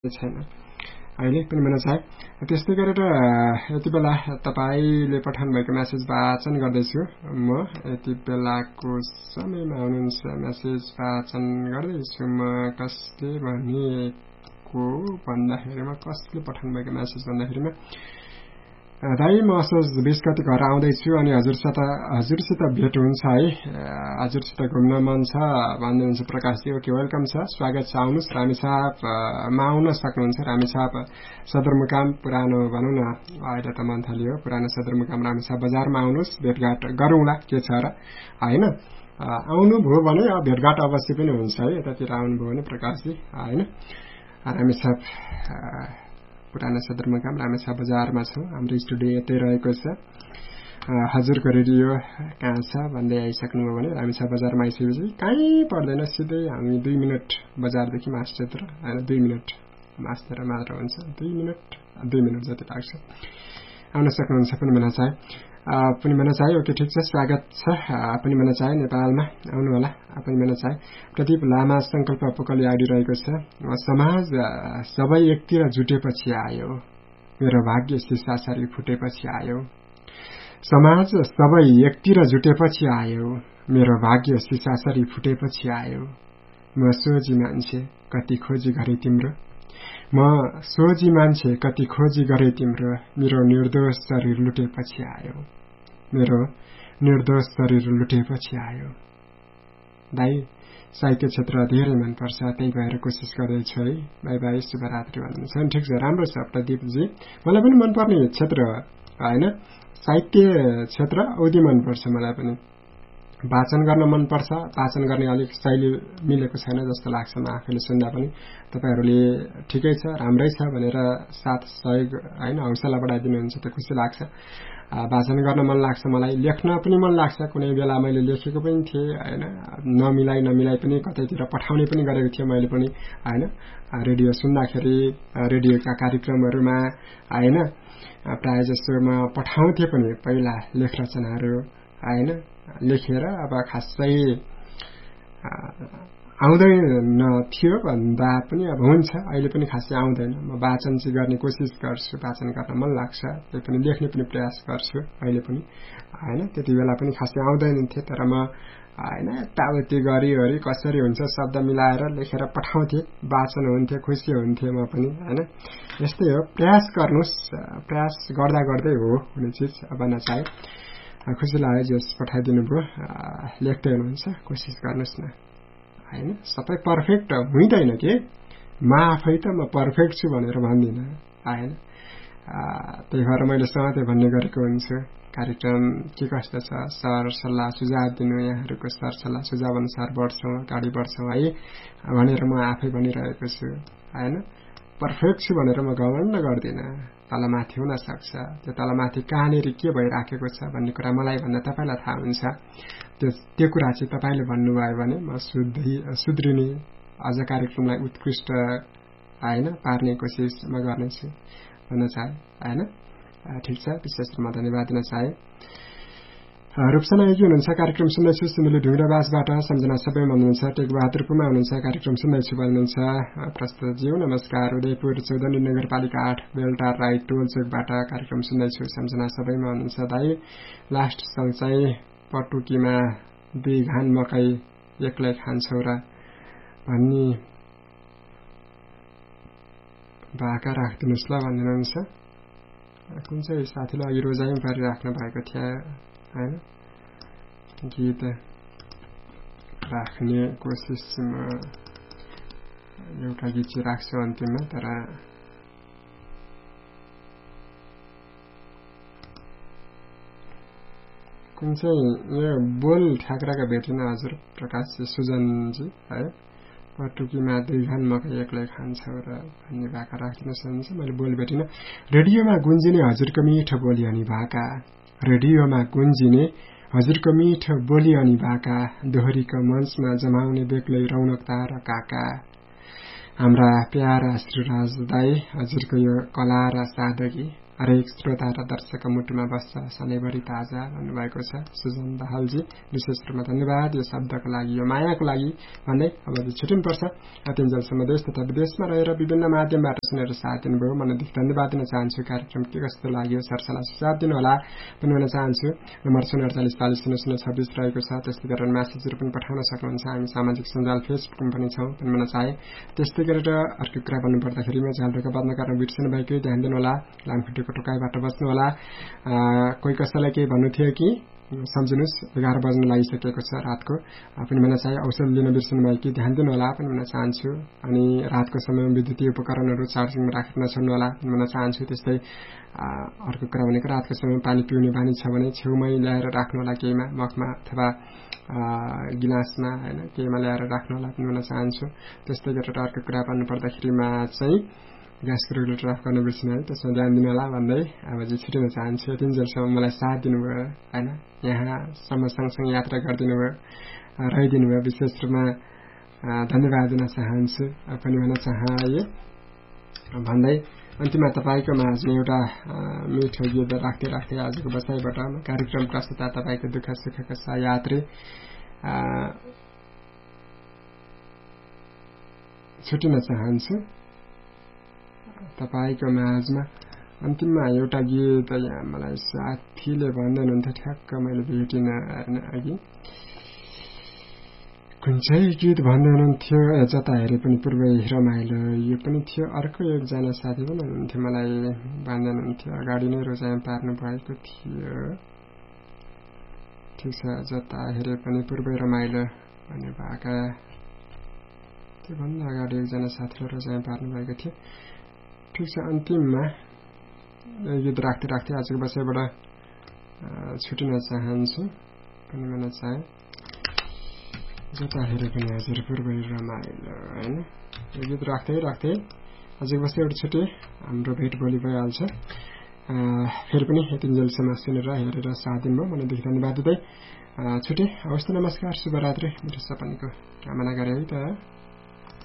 छैन अहिले पनि भन्न चाहे। त्यस्तै गरेर यति बेला तपाईले पठाउनु भएको मेसेज वाचन गर्दैछु म। यति बेलाको समयमा हुनुहुन्छ मेसेज वाचन गर्दैछु म। कसले भनेको भन्दाखेरिमा कसले पठाउनु भएको मेसेज भन्दाखेरिमा दाइ म असोज 20 गते घर आउँदैछु अनि हजुरसित भेट हुन्छ है, हजुरसित घुम्न मन छ भन्दै हुन्छ प्रकाशजी। ओके वेलकम छ, स्वागत छ, आउनुहोस्। रामेछापमा आउन सक्नुहुन्छ। रामेछाप सदरमुकाम पुरानो भनौँ न, अहिले त मन्थली हो, पुरानो सदरमुकाम रामेछाप बजारमा आउनुहोस्, भेटघाट गरौँला के छ र हैन। आउनुभयो भने भेटघाट अवश्य पनि हुन्छ है, यतातिर आउनुभयो भने प्रकाशजी हैन। रामेछाप पुरानो सदरमुकाम रामेछाप बजारमा छौँ, हाम्रो स्टुडियो यतै रहेको छ। हजुरको रेडियो कहाँ छ भन्दै आइसक्नुभयो भने रामेछाप बजारमा आइसकेपछि कहीँ पर्दैन, सिधै हामी 2 मिनट बजारदेखि मासक्षेत्र हैन, 2 मिनट मासतिर मात्र हुन्छ, 2 मिनट जति लाग्छ। आउन सक्नुहुन्छ पनि भन्न चाहे, पनि भन्न चाहे। ओके ठिक छ, स्वागत छ पनि भन्न चाहे। नेपालमा आउनु होला पनि भन्न चाहे। प्रदीप लामा संकल्प पोकली आइरहेको छ। समाज सबै एकतिर जुटेपछि आयो, मेरो भाग्य सिसासरी फुटेपछि आयो। समाज सबै एकतिर जुटेपछि आयो, मेरो भाग्य सिसासरी फुटेपछि आयो। म सोझी मान्छे कति खोजी गरे तिम्रो, म सोझी मान्छे कति खोजी गरे तिम्रो, मेरो निर्दोष शरीर लुटेपछि आयो, मेरो निर्दोष शरीर लुटेपछि आयो। दाइ साहित्य क्षेत्र धेरै मनपर्छ, त्यही भएर कोसिस गर्दैछु है। बाई बाई, शुभरात्रि भन्नुहुन्छ। ठिक छ, राम्रो छ प्रदीपजी, मलाई पनि मनपर्ने क्षेत्र हैन, साहित्य क्षेत्र औधी मनपर्छ मलाई पनि। वाचन गर्न मनपर्छ, वाचन गर्ने अलिक शैली मिलेको छैन जस्तो लाग्छ म आफैले सुन्दा पनि। तपाईहरूले ठिकै छ, राम्रै छ भनेर साथ सहयोग हैन हौसला बढाइदिनुहुन्छ त खुसी लाग्छ। वाचन गर्न मन लाग्छ मलाई, लेख्न पनि मन लाग्छ। कुनै बेला मैले लेखेको पनि थिएँ हैन, नमिलाई पनि कतैतिर पठाउने पनि गरेको थिएँ मैले पनि हैन। रेडियो सुन्दाखेरि रेडियोका कार्यक्रमहरुमा हैन प्राय जसो म पठाउँथे पनि पहिला लेख रचनाहरू हैन, लेखेर अब खासै आउँदैन थियो भन्दा पनि अब हुन्छ, अहिले पनि खासै आउँदैन। म वाचन चाहिँ गर्ने कोसिस गर्छु, वाचन गर्न मन लाग्छ, त्यही पनि लेख्ने पनि प्रयास गर्छु अहिले पनि हैन। त्यति बेला पनि खासै आउँदैन थियो, तर म हैन यताउति गरी कसरी हुन्छ शब्द मिलाएर लेखेर पठाउँथे, वाचन हुन्थे, खुसी हुन्थे म पनि हैन। यस्तै हो, प्रयास गर्नुस्, प्रयास गर्दा गर्दै हो हुने चिज। अब नचाहे खुसी लाग्यो जस पठाइदिनु भयो, लेख्दै हुनुहुन्छ, कोसिस गर्नुस् न हैन। सबै पर्फेक्ट हुँदैन के, म आफै त म पर्फेक्ट छु भनेर भन्दिन हैन। त्यही भएर मैले सधैँ भन्ने गरेको हुन्छु, कार्यक्रम के कस्तो छ सर सल्लाह सुझाव दिनु, यहाँहरूको सर सल्लाह सुझाव अनुसार बढ्छौँ, अगाडि बढ्छौँ है भनेर म आफै भनिरहेको छु हैन। पर्फेक्ट छु भनेर म घमण्ड गर्दिन, तलमाथि हुन सक्छ, त्यो तलमाथि कहाँनिर के भइराखेको छ भन्ने कुरा मलाई भन्दा तपाईलाई थाहा हुन्छ। त्यो कुरा चाहिँ तपाईले भन्नुभयो भने म सुध्रिने, अझ कार्यक्रमलाई उत्कृष्ट हैन पार्ने कोसिस म गर्नेछु भन्न चाहे हैन। ठिक छ, विशेष रूपमा धन्यवाद दिन चाहे। रूपसना यही हुनुहुन्छ, कार्यक्रम सुन्दैछु सिन्धुली ढुङ्ग्राबासबाट। सम्झना सबै भन्नुहुन्छ, टेकबहादुर पुमा हुनुहुन्छ, कार्यक्रम सुन्दैछु भन्नुहुन्छ। प्रस्तुतज्यू नमस्कार, उदयपुर 14 नगरपालिका 8 बेलटार राइट टोल चोकबाट कार्यक्रम सुन्दैछु, सम्झना सबैमा हुनुहुन्छ। दाइ लास्ट सँग चाहिँ पटुकीमा 2 घान मकै एक्लै खान्छौ र भन्ने भाका राखिदिनुहोस् ल भन्नुहुन्छ। कुन चाहिँ साथीले अघि रोजाइम पारिराख्नु भएको थियो हैन, गीत राख्ने कोसिस म एउटा गीत चाहिँ राख्छु अन्तिममा, तर कुन चाहिँ यो बोल ठ्याक्राका भेटिन हजुर प्रकाश सुजनजी है। पटुकीमा 2 घान मकै एक्लै खान्छौ र भन्ने भाका राखिदिनुहोस् भन्छ, मैले बोल भेटिन। रेडियोमा गुन्जिने हजुरको मिठो बोली अनि भाका, रेडियोमा गुन्जिने हजुरको मिठो बोली अनि भाका, दोहोरीको मञ्चमा जमाउने बेग्लै रौनकता र काका। हाम्रा प्यारा श्रीराज दाई, हजुरको यो कला र सादगी हरेक श्रोता र दर्शकको मुटुमा बस्छ सधैँभरि ताजा भन्नुभएको छ सुजन दाहालजी। विशेष रूपमा धन्यवाद यो शब्दको लागि, यो मायाको लागि भन्दै अब छुट्टिनुपर्छ। अतिन्जेलसम्म देश तथा विदेशमा रहेर विभिन्न माध्यमबाट सुनेर साथ दिनुभयो। मनदेखि धन्यवाद दिन चाहन्छु। कार्यक्रम के कस्तो लाग्यो सरसल्लाह सुझाव दिनुहोला पनि भन्न चाहन्छु। नम्बर 048400026 रहेको छ। त्यस्तै गरेर म्यासेजहरू पनि पठाउन सक्नुहुन्छ। हामी सामाजिक सञ्जाल फेसबुकमा पनि छौँ पनि भन्न चाहे। त्यस्तै गरेर अर्को कुरा भन्नुपर्दाखेरिमा झालढोका बन्द गर्न बिर्सिनु भएको ध्यान दिनुहोला। लामखुट्टेको टोकाइबाट बस्नुहोला। कोही कसैलाई केही भन्नु थियो कि सम्झिनुहोस् 11 बज्न लागिसकेको छ रातको पनि भन्न चाहे। औषध लिन बिर्सिनु भयो कि ध्यान दिनुहोला पनि भन्न चाहन्छु। अनि रातको समयमा विद्युतीय उपकरणहरू चार्जिङमा राखेर नछोड्नुहोला पनि भन्न चाहन्छु। त्यस्तै अर्को कुरा भनेको रातको समयमा पानी पिउने बानी छ भने छेउमै ल्याएर राख्नुहोला, केहीमा मगमा अथवा गिलासमा होइन केहीमा ल्याएर राख्नुहोला पनि भन्न चाहन्छु। त्यस्तै गरेर अर्को कुरा भन्नुपर्दाखेरिमा चाहिँ ग्यासको रेगुलेटर अफ गर्न बिर्सिनु है, त्यसमा ध्यान दिनुहोला भन्दै अब चाहिँ छुटिन चाहन्छु। यतिन्जेलसम्म मलाई साथ दिनुभयो होइन, यहाँसम्म सँगसँगै यात्रा गरिदिनु भयो, रहिदिनु भयो। विशेष रूपमा धन्यवाद दिन चाहन्छु पनि भन्न चाहे भन्दै अन्तिममा तपाईँको माझमा एउटा मिठो गीत राख्दै राख्दै आजको बसाइबाट कार्यक्रम प्रस्तुता तपाईँको दुःख सुखका सहयात्री छुटिन चाहन्छु। तपाईँको माझमा अन्तिममा एउटा गीत यहाँ मलाई साथीले भन्दै हुनुहुन्थ्यो, ठ्याक्क मैले भेटिनँ होइन अघि कुन चाहिँ गीत भन्दै हुनुहुन्थ्यो। जता हेरे पनि पूर्वै रमाइलो यो पनि थियो। अर्को एकजना साथी पनि हुनुहुन्थ्यो, मलाई भन्दै हुनुहुन्थ्यो अगाडि नै रोजाइम पार्नु भएको थियो। ठिक छ, जता हेरे पनि पूर्वै रमाइलो भन्ने भएका त्योभन्दा अगाडि एकजना साथीले रोजाइम पार्नु भएको थियो। ठिक छ, अन्तिममा गीत राख्दै राख्दै आजको बसाइबाट छुटिन चाहन्छु पनि भन्न चाहे। जता हेरे पनि हजुर पूर्वै रमाइलो होइन यो गीत राख्दै राख्दै आजको बसाइबाट छुटे। हाम्रो भेट भोलि भइहाल्छ। फेरि पनि यतिन्जेलसम्म सुनेर हेरेर साथ दिनुभयो मनदेखि धन्यवाद दिँदै छुटे। हवस् त, नमस्कार, शुभरात्री, मिठो सपनको कामना गरे है त।